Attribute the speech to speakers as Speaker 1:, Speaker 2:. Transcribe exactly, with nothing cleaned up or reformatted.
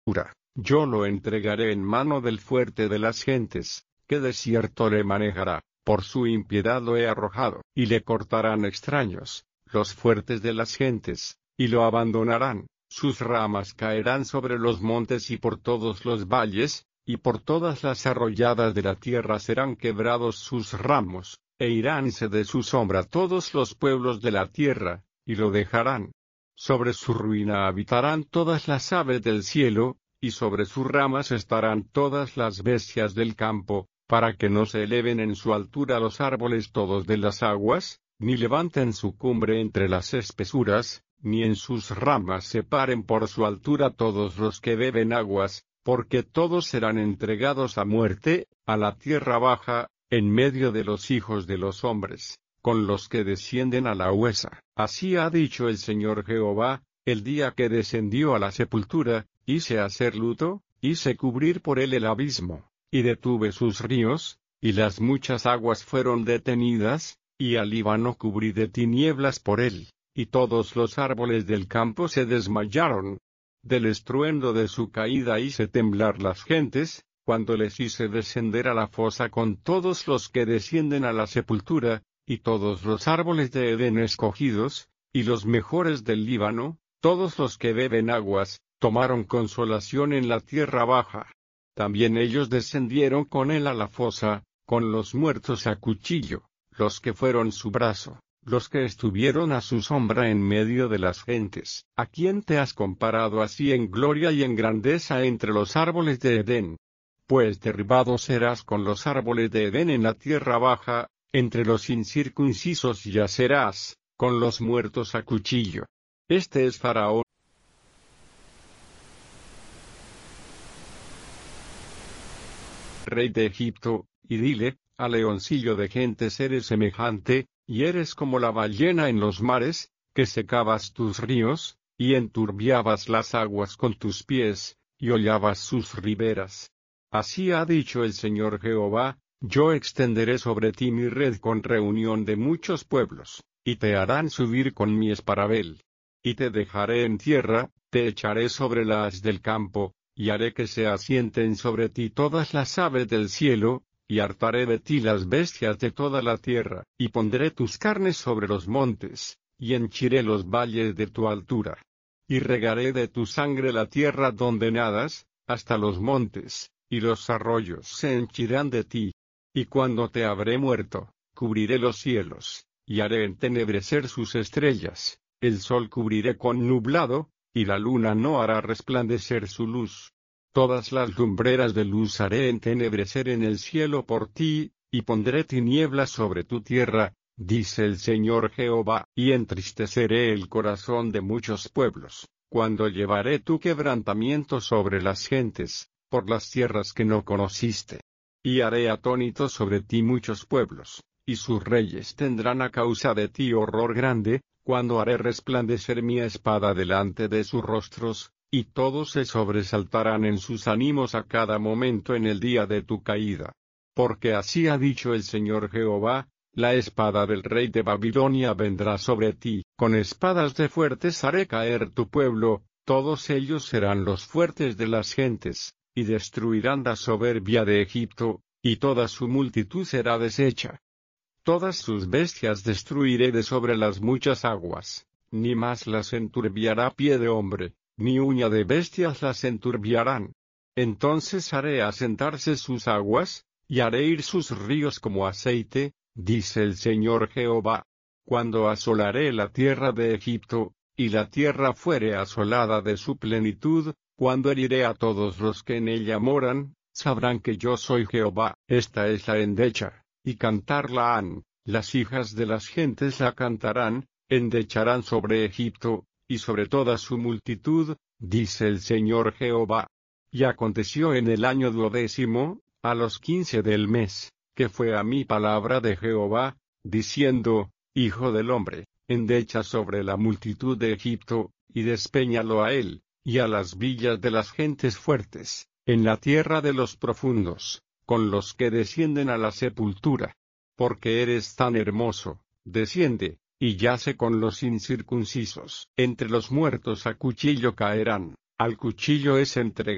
Speaker 1: Yo lo entregaré en mano del fuerte de las gentes, que de cierto le manejará, por su impiedad lo he arrojado, y le cortarán extraños, los fuertes de las gentes, y lo abandonarán, sus ramas caerán sobre los montes y por todos los valles, y por todas las arroyadas de la tierra serán quebrados sus ramos, e iránse de su sombra todos los pueblos de la tierra, y lo dejarán. Sobre su ruina habitarán todas las aves del cielo, y sobre sus ramas estarán todas las bestias del campo, para que no se eleven en su altura los árboles todos de las aguas, ni levanten su cumbre entre las espesuras, ni en sus ramas se paren por su altura todos los que beben aguas, porque todos serán entregados a muerte, a la tierra baja, en medio de los hijos de los hombres, con los que descienden a la huesa. Así ha dicho el Señor Jehová, el día que descendió a la sepultura, hice hacer luto, hice cubrir por él el abismo, y detuve sus ríos, y las muchas aguas fueron detenidas, y al Líbano cubrí de tinieblas por él, y todos los árboles del campo se desmayaron. Del estruendo de su caída hice temblar las gentes, cuando les hice descender a la fosa con todos los que descienden a la sepultura, y todos los árboles de Edén escogidos, y los mejores del Líbano, todos los que beben aguas, tomaron consolación en la tierra baja. También ellos descendieron con él a la fosa, con los muertos a cuchillo, los que fueron su brazo, los que estuvieron a su sombra en medio de las gentes. ¿A quién te has comparado así en gloria y en grandeza entre los árboles de Edén? Pues derribado serás con los árboles de Edén en la tierra baja, entre los incircuncisos yacerás, con los muertos a cuchillo. Este es Faraón, rey de Egipto, y dile, a leoncillo de gentes eres semejante, y eres como la ballena en los mares, que secabas tus ríos, y enturbiabas las aguas con tus pies, y hollabas sus riberas. Así ha dicho el Señor Jehová, yo extenderé sobre ti mi red con reunión de muchos pueblos, y te harán subir con mi esparabel. Y te dejaré en tierra, te echaré sobre la haz del campo, y haré que se asienten sobre ti todas las aves del cielo, y hartaré de ti las bestias de toda la tierra, y pondré tus carnes sobre los montes, y henchiré los valles de tu altura. Y regaré de tu sangre la tierra donde nadas, hasta los montes, y los arroyos se henchirán de ti. Y cuando te habré muerto, cubriré los cielos, y haré entenebrecer sus estrellas, el sol cubriré con nublado, y la luna no hará resplandecer su luz. Todas las lumbreras de luz haré entenebrecer en el cielo por ti, y pondré tinieblas sobre tu tierra, dice el Señor Jehová, y entristeceré el corazón de muchos pueblos, cuando llevaré tu quebrantamiento sobre las gentes, por las tierras que no conociste. Y haré atónito sobre ti muchos pueblos, y sus reyes tendrán a causa de ti horror grande, cuando haré resplandecer mi espada delante de sus rostros, y todos se sobresaltarán en sus ánimos a cada momento en el día de tu caída. Porque así ha dicho el Señor Jehová, la espada del rey de Babilonia vendrá sobre ti, con espadas de fuertes haré caer tu pueblo, todos ellos serán los fuertes de las gentes, y destruirán la soberbia de Egipto, y toda su multitud será deshecha. Todas sus bestias destruiré de sobre las muchas aguas, ni más las enturbiará pie de hombre, ni uña de bestias las enturbiarán. Entonces haré asentarse sus aguas, y haré ir sus ríos como aceite, dice el Señor Jehová. Cuando asolaré la tierra de Egipto, y la tierra fuere asolada de su plenitud, cuando heriré a todos los que en ella moran, sabrán que yo soy Jehová. Esta es la endecha, y cantarla han, las hijas de las gentes la cantarán, endecharán sobre Egipto, y sobre toda su multitud, dice el Señor Jehová. Y aconteció en el año duodécimo, a los quince del mes, que fue a mí palabra de Jehová, diciendo, Hijo del hombre, endecha sobre la multitud de Egipto, y despéñalo a él, y a las villas de las gentes fuertes, en la tierra de los profundos, con los que descienden a la sepultura. Porque eres tan hermoso, desciende, y yace con los incircuncisos. Entre los muertos a cuchillo caerán, al cuchillo es entregado.